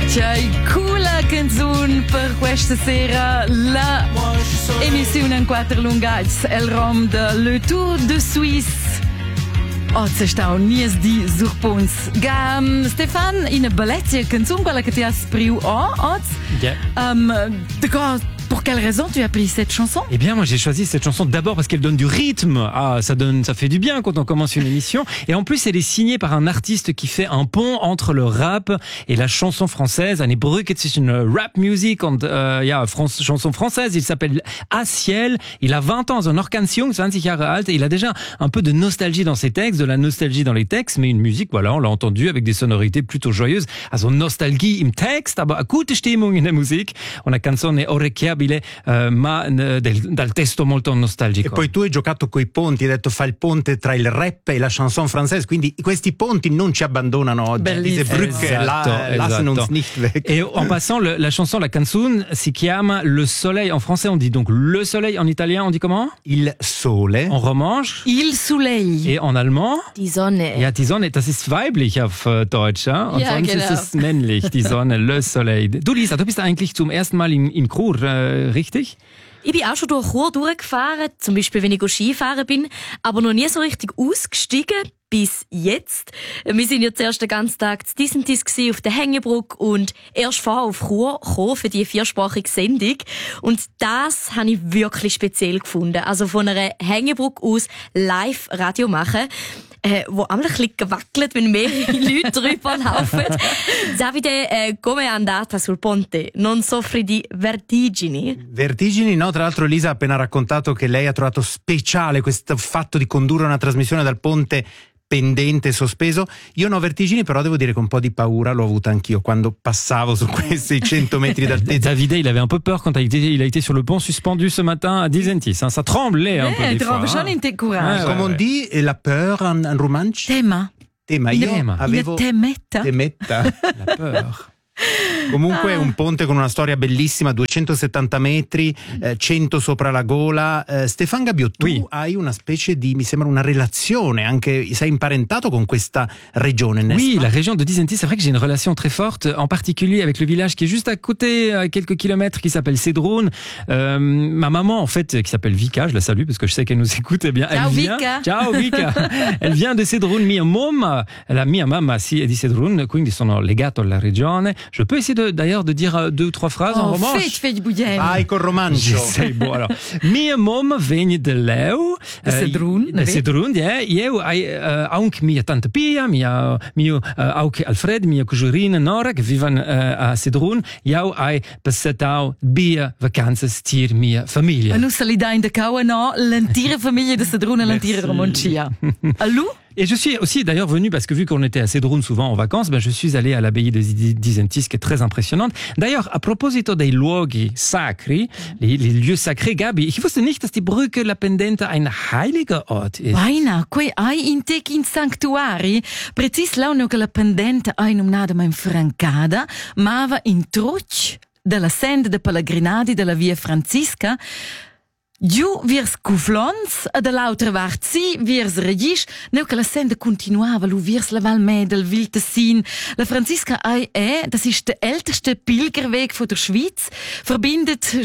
C'è cool canzone per questa sera, la emissione in 4 lungats, el rom de Le Tour de Suisse. Oggi sta nies di surpons. Stefan, in bellezza canzone quella che ti ha spriu oggi. Yeah. Pour quelle raison tu as pris cette chanson? Eh bien, moi, j'ai choisi cette chanson d'abord parce qu'elle donne du rythme. Ah, ça fait du bien quand on commence une émission. Et en plus, elle est signée par un artiste qui fait un pont entre le rap et la chanson française. Eine Brücke zwischen rap music und chanson française. Il s'appelle Asiel. Il a 20 ans, un Orkansiung, 20 Jahre alt. Et il a déjà un peu de nostalgie dans ses textes, de la nostalgie dans les textes, mais une musique, voilà, on l'a entendu avec des sonorités plutôt joyeuses. Also Nostalgie im Text, aber gute Stimmung in der Musik. Una canzone orecchiabile. Ma dal testo molto nostalgico. E poi tu hai giocato coi ponti, hai detto fa il ponte tra il rap e la chanson française, quindi questi ponti non ci abbandonano oggi. Diese Brücke lassen uns nicht weg. Et en passant, la chanson, la canzone, si chiama Le Soleil. En français, on dit donc Le Soleil. En italien, on dit comment? Il Sole. En romanche? Il Soleil. Et en allemand? Die Sonne. Ja, die Sonne, das ist weiblich auf Deutsch. Ja? Und sonst ist es männlich, die Sonne, Le Soleil. Du, Lisa, du bist eigentlich zum ersten Mal in Chur, richtig? Ich bin auch schon durch Chur durchgefahren, zum Beispiel wenn ich Skifahren bin, aber noch nie so richtig ausgestiegen bis jetzt. Wir sind ja zuerst den ganzen Tag zu Disentis auf der Hängebrücke und erst vorher auf Chur gekommen für die 4-sprachige Sendung. Und das habe ich wirklich speziell gefunden. Also von einer Hängebrücke aus live Radio machen. Wo einmal ein bisschen gewackelt, wenn mehrere Leute drüber laufen. Davide, come è andata sul ponte? Non soffri di vertigini? Vertigini? No, tra l'altro Elisa ha appena raccontato che lei ha trovato speciale questo fatto di condurre una trasmissione dal ponte pendente, sospeso. Io no vertigini, però devo dire che un po' di paura l'ho avuta anch'io quando passavo su questi 100 metri d'altezza. Davide, il avait un peu peur quand il a été sur le pont suspendu ce matin à Disentis. Hein. Ça tremblait un peu des fois. Come on dit la peur en romansch? Tema. Io avevo temetta. La peur. Comunque un ponte con una storia bellissima, 270 metri, 100 sopra la gola. Stéphane Gabiot, tu hai una specie di, mi sembra, una relazione, anche sei imparentato con questa regione, n'est-ce pas? Oui, la région de Disentis, c'est vrai que j'ai une relation très forte, en particulier avec le village qui est juste à côté, à quelques kilomètres, qui s'appelle Sedrun. Ma maman, en fait, qui s'appelle Vika, je la salue parce que je sais qu'elle nous écoute, eh bien, Ciao, elle vient. Vika. Ciao Vika. Elle vient de Sedrun, mia mamma si è di Sedrun, quindi sono legato alla regione. Je peux essayer d'ailleurs de dire 2 ou 3 phrases en romanche. Vai col romancio. Sei bon. Alors, mia mom vegn de leu. Sedrun, ja. Eu aunc mia tante Pia, mio aunc Alfred, mia cugina Nora, che vivono a Sedrun. Io hai passato via vacanze tir mia famiglia. E non se li dà in de cau, no, l'intera famiglia de Sedrun e l'intera romancia. Allù? Et je suis aussi d'ailleurs venu, parce que vu qu'on était à Sedrun souvent en vacances, je suis allé à l'abbaye de Disentis, qui est très impressionnante. D'ailleurs, à proposito dei luoghi sacri, les lieux sacrés, Gabi, ich wusste nicht, dass die Brücke La Pendente ein heiliger Ort ist. Vaina, quei hai in tec in sanctuari, precis launo che La Pendente hai nominata in Francada, mava in truc della senda de pellegrinadi della via Francisca. Giù virs Cuflons, e dall'altra part virs Regis, neu che la senda continuava, lu virs la Val Medel, Vil Tessin. La Francisca das ist der älteste Pilgerweg von der Schweiz, verbindet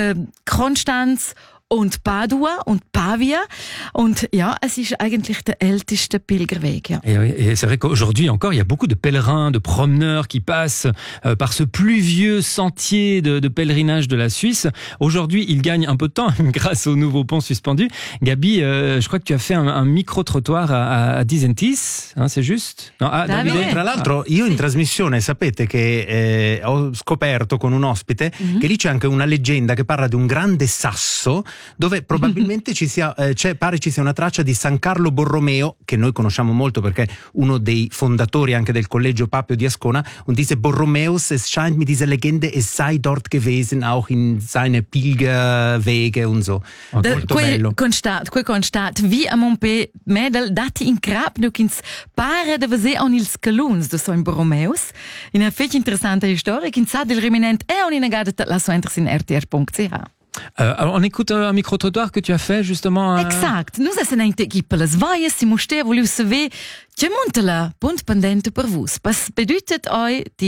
Konstanz und Padua und Pavia. Und ja, es ist eigentlich der älteste Pilgerweg. Ja. Et c'est vrai qu'aujourd'hui encore, il y a beaucoup de pèlerins, de promeneurs qui passent par ce pluvieux sentier de pèlerinage de la Suisse. Aujourd'hui, ils gagnent un peu de temps grâce au nouveau pont suspendu. Gabi, je crois que tu as fait un micro-trottoir à Disentis, hein, c'est juste? No, Davide. Tra l'altro, io in trasmissione, sapete che ho scoperto con un ospite che lì c'è anche una leggenda che parla di un grande sasso dove probabilmente pare ci sia una traccia di San Carlo Borromeo, che noi conosciamo molto perché è uno dei fondatori anche del Collegio Papio di Ascona, und diese Borromeus, es scheint mit dieser Legende, es sei dort gewesen, auch in seine Pilgerwege und so. Okay. Molto bello. Quel constat, vi a Montpe Medel, dati in crap, nu kins pare de vese on ils caluns de so in Borromeus. In a fetch interessante storia, kins sa del reminent e on inagada la so interess in rtr.ch. Alors on écoute un micro-trottoir que tu as fait justement. Exact. Nous esem in equipe las vaias, si muster voulu saver, ce montela punt pendente per vus. Pas bedeutet oi die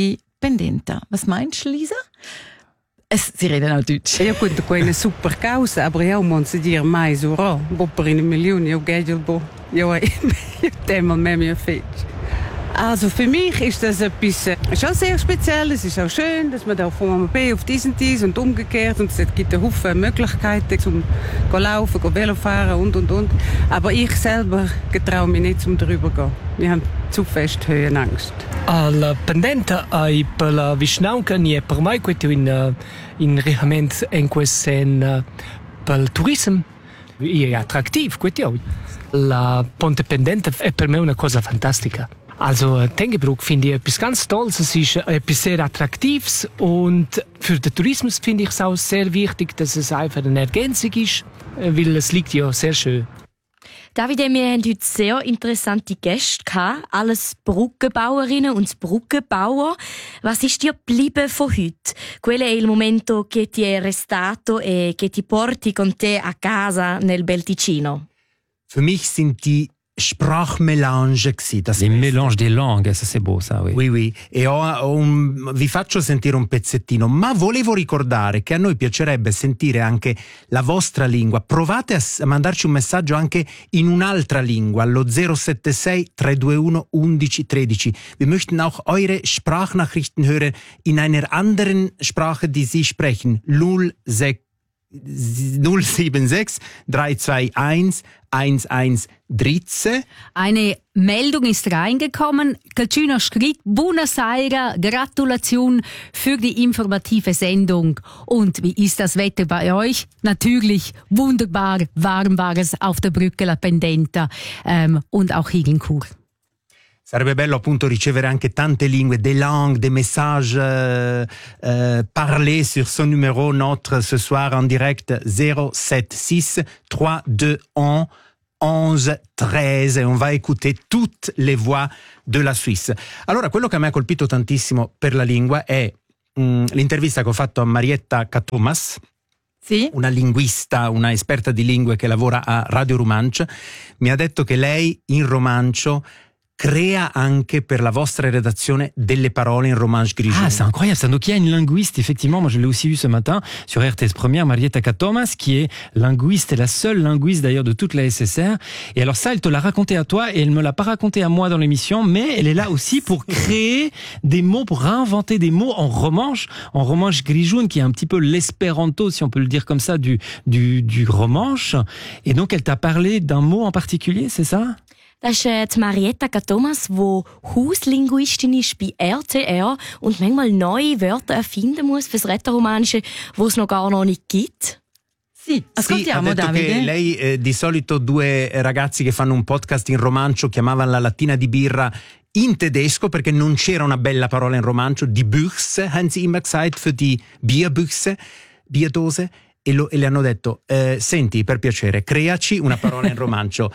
Pendenta. Was meinst du, Lisa? Sie reden auch Deutsch. Ja gut, das ist eine super Causa, aber ja, man muss dire mais so ro, bo per 1 Million, ja geil, bo, ja, einmal mehr fetch. Also für mich ist das etwas schon sehr speziell. Es ist auch schön, dass man da von B auf dies und umgekehrt und es gibt eine Haufen Möglichkeiten zum laufen, Velo fahren und. Aber ich selber getraue mich nicht zum drüber gehen. Wir haben zu fest Höhenangst. La pendenta ai per la Vischnaunca nie per mai questo in realmente in questo per il turismo è attrattivo questo. La Ponte Pendente è per me una cosa fantastica. Also Tengebruck finde ich etwas ganz Tolles, es ist etwas sehr Attraktives und für den Tourismus finde ich es auch sehr wichtig, dass es einfach eine Ergänzung ist, weil es liegt ja sehr schön. Davide, wir haben heute sehr interessante Gäste gehabt, alles Brückenbauerinnen und Brückenbauer. Was ist dir geblieben von heute? Qual è il momento che ti è restato e che ti porti con te a casa nel Bel Ticino? Für mich sind die Sprachmelange gsi. Les mélanges des langues, ça c'est beau, ça, oui. Oui. E vi faccio sentire un pezzettino, ma volevo ricordare che a noi piacerebbe sentire anche la vostra lingua. Provate a mandarci un messaggio anche in un'altra lingua, allo 076 321 11 13. Wir möchten auch eure Sprachnachrichten hören in einer anderen Sprache, die Sie sprechen. 076 321 1113. Eine Meldung ist reingekommen. Calcino schrieb, Buonasera, Gratulation für die informative Sendung. Und wie ist das Wetter bei euch? Natürlich wunderbar, warm war es auf der Brücke La Pendenta und auch hier in Chur. Sarebbe bello appunto ricevere anche tante lingue, des langues, des messages parlés sur ce numéro notre ce soir en direct 076 321 11 13 et on va écouter toutes les voix de la Suisse. Allora, quello che a me ha colpito tantissimo per la lingua è l'intervista che ho fatto a Marietta Catomas. Sì. Una linguista, una esperta di lingue che lavora a Radio Romancio. Mi ha detto che lei in romancio crea anche per la vostra rédaction delle parole in romanche grigione. Ah, c'est incroyable ça. Donc il y a une linguiste, effectivement, moi je l'ai aussi vu ce matin sur RTS Première, Marietta Catomas, qui est linguiste et la seule linguiste d'ailleurs de toute la SSR. Et alors ça, elle te l'a raconté à toi et elle me l'a pas raconté à moi dans l'émission, mais elle est là aussi pour créer des mots, pour réinventer des mots en romanche grigione, qui est un petit peu l'espéranto, si on peut le dire comme ça, du romanche. Et donc elle t'a parlé d'un mot en particulier, c'est ça? Das ist Marietta Catomas, die Hauslinguistin ist bei RTR und manchmal neue Wörter erfinden muss fürs Rätoromanische, die es noch gar noch nicht gibt. Sì, ascoltiamo, sì, ha detto Davide. Che lei di solito due ragazzi che fanno un podcast in romancio chiamavano la lattina di birra in tedesco perché non c'era una bella parola in romancio. Die Büchse, haben sie immer gesagt, für die Bierbüchse, Bierdose. E le hanno detto, senti, per piacere, creaci una parola in romancio,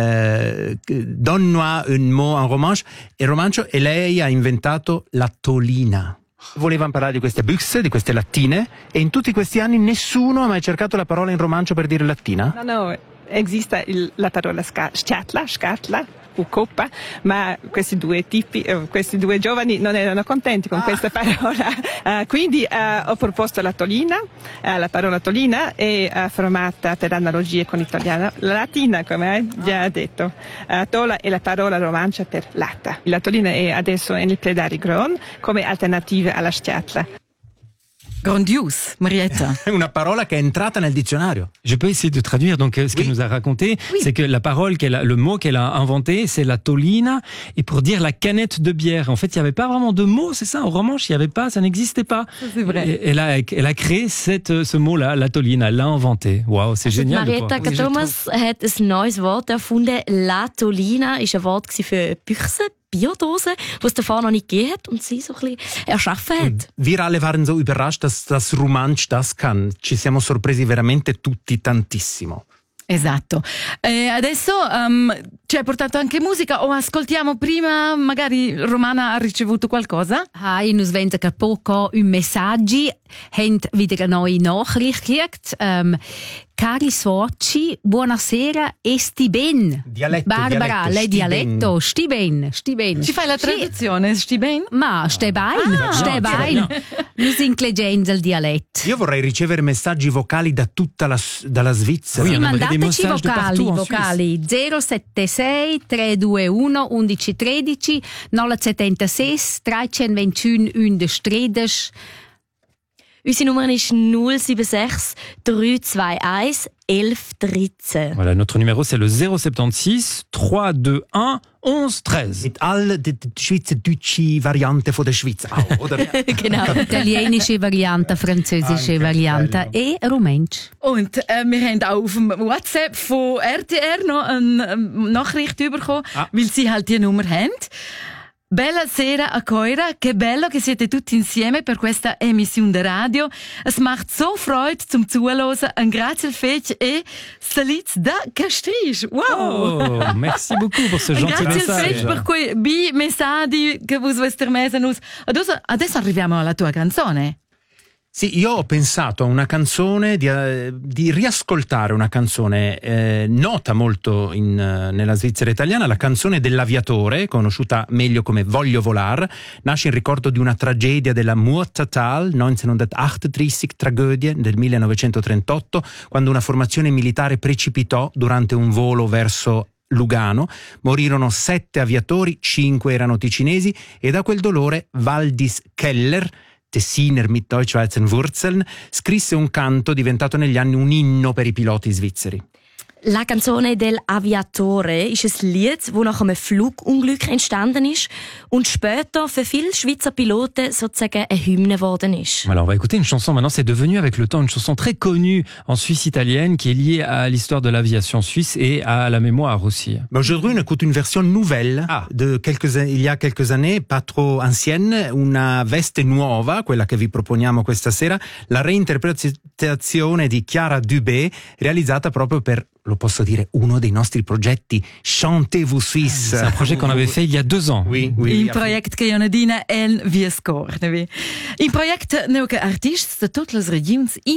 donne-moi un mot en romancio, e lei ha inventato la tolina. Volevano parlare di queste Büchse, di queste lattine, e in tutti questi anni nessuno ha mai cercato la parola in romancio per dire lattina? No, esiste la parola scatla o coppa, ma questi due giovani non erano contenti con questa parola, quindi ho proposto la tolina, la parola tolina è formata per analogie con l'italiano, la latina, come hai già detto, tola è la parola romancia per latta. La tolina è adesso nel Pledari Gron come alternativa alla scatla. Grandiose, Marietta. Una parola che è entrata nel dizionario. Je peux essayer de traduire. Donc, ce qu'elle nous a raconté, c'est que la parole le mot qu'elle a inventé, c'est la tolina. Et pour dire la canette de bière. En fait, il n'y avait pas vraiment de mot, c'est ça. En romanche, il n'y avait pas, ça n'existait pas. C'est vrai. Et elle a créé ce mot-là, la tolina. Elle l'a inventé. Wow, c'est génial. Marietta Catomas hat ein neues Wort erfunden. La tolina ist ein Wort für Büchse. Bierdose, die es davor noch nicht gegeben hat und sie so ein bisschen erschaffen hat. Wir alle waren so überrascht, dass das Romansch das kann. Ci siamo sorpresi veramente tutti tantissimo. Esatto. Adesso ci hai portato anche musica o ascoltiamo prima, magari Romana ha ricevuto qualcosa? Hi, nus venza che poco un messaggi, hent wieder eine neue Nachricht gekriegt. Cari soci, buonasera e sti ben. Barbara, lei dialetto, sti ben. Ci fai la traduzione, sti ben? Ma stai bene. Nus inclegenza il dialetto. Io vorrei ricevere messaggi vocali da tutta dalla Svizzera. Sì, on aimerait des mandateci messages de vocali 076 321 1113 976 321 1113. Unsere Nummer ist 076 321 1113. Voilà, notre numéro c'est le 076 321 1113. Mit all die schweizerdeutsche Variante von der Schweiz auch, oder? Genau. Italienische Variante, französische Variante e Rumänsch. Und wir haben auch auf dem WhatsApp von RTR noch eine Nachricht bekommen, weil sie halt die Nummer haben. Bella sera a Coira, che bello che siete tutti insieme per questa emissione de radio. Es macht so Freude zum Zuhören. Ein grazie al fetch e salits da Castries. Wow! Oh, merci beaucoup pour ce gentil Grazie al fetch message. per quei bi messaggi che vos vostre mesanus. Adesso arriviamo alla tua canzone. Sì, io ho pensato a una canzone, di riascoltare una canzone nota molto nella Svizzera italiana, la canzone dell'aviatore, conosciuta meglio come Voglio volar, nasce in ricordo di una tragedia della Murtatal, 1938, tragedie del 1938, quando una formazione militare precipitò durante un volo verso Lugano, morirono 7 aviatori, 5 erano ticinesi e da quel dolore Valdis Keller, Tessiner mit deutsch-schweizer Wurzeln, scrisse un canto diventato negli anni un inno per i piloti svizzeri. La canzone dell'Aviatore ist ein Lied, das nach einem Flugunglück entstanden ist und später für viele Schweizer Piloten sozusagen eine Hymne geworden ist. Alors on va écouter une chanson, maintenant c'est devenu avec le temps une chanson très connue en Suisse italienne qui est liée à l'histoire de l'aviation suisse et à la mémoire aussi. Mais aujourd'hui on écoute une version nouvelle il y a quelques années, pas trop ancienne, una veste nuova, quella che vi proponiamo questa sera, la reinterpretazione di Chiara Dubé, realizzata proprio per, lo posso dire, uno dei nostri progetti Chantez-vous Suisse. C'est un projet qu'on avait fait il y a 2 ans. Oui. Il project che io dina el vi scorne. Il project neuke artists de toutes les regions